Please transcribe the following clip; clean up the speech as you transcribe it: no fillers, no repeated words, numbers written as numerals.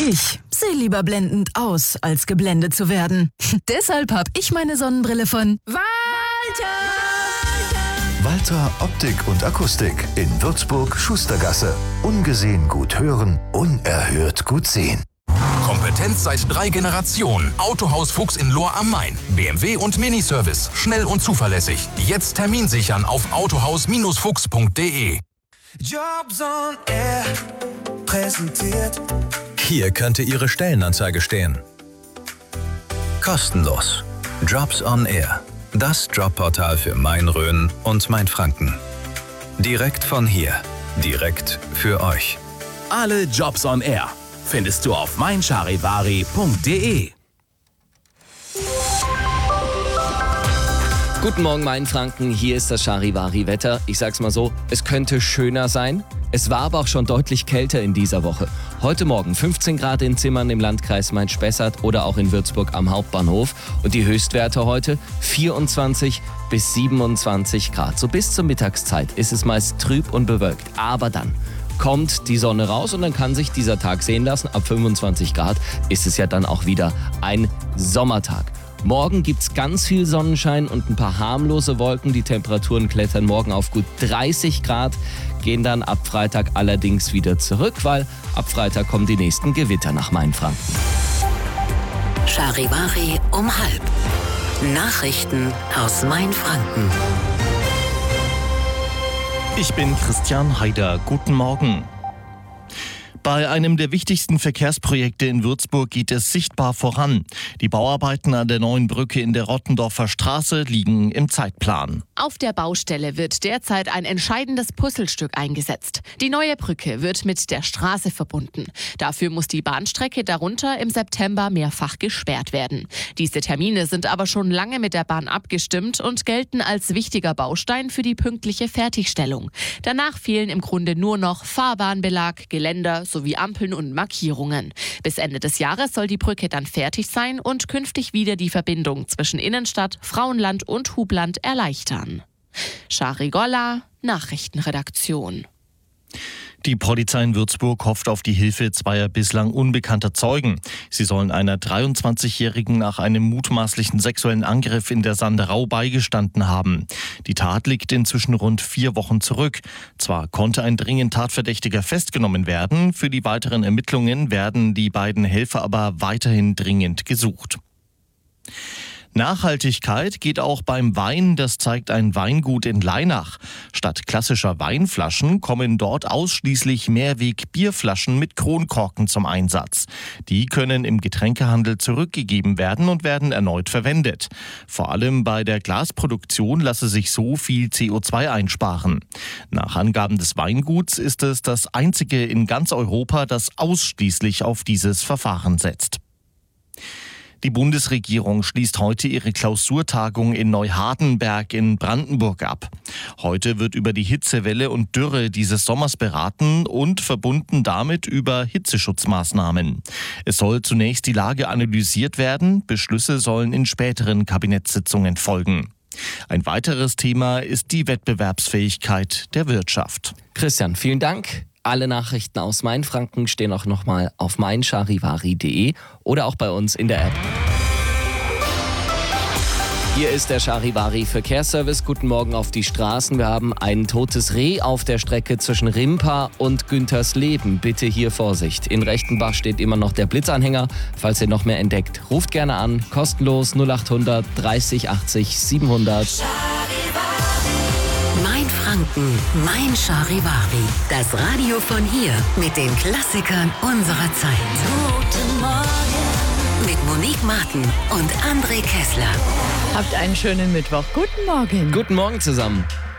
Ich sehe lieber blendend aus, als geblendet zu werden. Deshalb habe ich meine Sonnenbrille von Walter. Walter Optik und Akustik in Würzburg Schustergasse. Ungesehen gut hören, unerhört gut sehen. Kompetenz seit 3 Generationen. Autohaus Fuchs in Lohr am Main. BMW und Miniservice. Schnell und zuverlässig. Jetzt Termin sichern auf autohaus-fuchs.de. Jobs on Air präsentiert. Hier könnte Ihre Stellenanzeige stehen. Kostenlos. Jobs on Air. Das Jobportal für Main-Rhön und Main-Franken. Direkt von hier. Direkt für euch. Alle Jobs on Air findest du auf meincharivari.de. Guten Morgen, Main-Franken. Hier ist das Charivari-Wetter. Ich sag's mal so, es könnte schöner sein. Es war aber auch schon deutlich kälter in dieser Woche. Heute Morgen 15 Grad in Zimmern im Landkreis Main-Spessart oder auch in Würzburg am Hauptbahnhof. Und die Höchstwerte heute 24 bis 27 Grad. So bis zur Mittagszeit ist es meist trüb und bewölkt. Aber dann kommt die Sonne raus und dann kann sich dieser Tag sehen lassen. Ab 25 Grad ist es ja dann auch wieder ein Sommertag. Morgen gibt's ganz viel Sonnenschein und ein paar harmlose Wolken. Die Temperaturen klettern morgen auf gut 30 Grad, gehen dann ab Freitag allerdings wieder zurück, weil ab Freitag kommen die nächsten Gewitter nach Main-Franken. Charivari um 12:30. Nachrichten aus Main-Franken. Ich bin Christian Haider. Guten Morgen. Bei einem der wichtigsten Verkehrsprojekte in Würzburg geht es sichtbar voran. Die Bauarbeiten an der neuen Brücke in der Rottendorfer Straße liegen im Zeitplan. Auf der Baustelle wird derzeit ein entscheidendes Puzzlestück eingesetzt. Die neue Brücke wird mit der Straße verbunden. Dafür muss die Bahnstrecke darunter im September mehrfach gesperrt werden. Diese Termine sind aber schon lange mit der Bahn abgestimmt und gelten als wichtiger Baustein für die pünktliche Fertigstellung. Danach fehlen im Grunde nur noch Fahrbahnbelag, Geländer sowie Ampeln und Markierungen. Bis Ende des Jahres soll die Brücke dann fertig sein und künftig wieder die Verbindung zwischen Innenstadt, Frauenland und Hubland erleichtern. Shari Golla, Nachrichtenredaktion. Die Polizei in Würzburg hofft auf die Hilfe zweier bislang unbekannter Zeugen. Sie sollen einer 23-Jährigen nach einem mutmaßlichen sexuellen Angriff in der Sanderau beigestanden haben. Die Tat liegt inzwischen rund 4 Wochen zurück. Zwar konnte ein dringend Tatverdächtiger festgenommen werden, für die weiteren Ermittlungen werden die beiden Helfer aber weiterhin dringend gesucht. Nachhaltigkeit geht auch beim Wein, das zeigt ein Weingut in Leinach. Statt klassischer Weinflaschen kommen dort ausschließlich Mehrweg-Bierflaschen mit Kronkorken zum Einsatz. Die können im Getränkehandel zurückgegeben werden und werden erneut verwendet. Vor allem bei der Glasproduktion lasse sich so viel CO2 einsparen. Nach Angaben des Weinguts ist es das einzige in ganz Europa, das ausschließlich auf dieses Verfahren setzt. Die Bundesregierung schließt heute ihre Klausurtagung in Neuhardenberg in Brandenburg ab. Heute wird über die Hitzewelle und Dürre dieses Sommers beraten und verbunden damit über Hitzeschutzmaßnahmen. Es soll zunächst die Lage analysiert werden, Beschlüsse sollen in späteren Kabinettssitzungen folgen. Ein weiteres Thema ist die Wettbewerbsfähigkeit der Wirtschaft. Christian, vielen Dank. Alle Nachrichten aus Main-Franken stehen auch nochmal auf meincharivari.de oder auch bei uns in der App. Hier ist der Charivari Verkehrsservice. Guten Morgen auf die Straßen. Wir haben ein totes Reh auf der Strecke zwischen Rimpa und Güntersleben. Bitte hier Vorsicht. In Rechtenbach steht immer noch der Blitzanhänger. Falls ihr noch mehr entdeckt, ruft gerne an. Kostenlos 0800 30 80 700. Main-Franken, mein Charivari. Das Radio von hier mit den Klassikern unserer Zeit. Guten Morgen. Mit Monique Martin und André Kessler. Habt einen schönen Mittwoch. Guten Morgen. Guten Morgen zusammen.